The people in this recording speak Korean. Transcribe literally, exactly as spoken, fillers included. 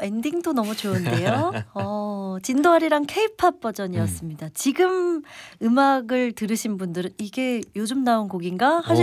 엔딩도 너무 좋은데요. 어, 진도아리랑 케이팝 버전이었습니다. 음. 지금 음악을 들으신 분들은 이게 요즘 나온 곡인가 하실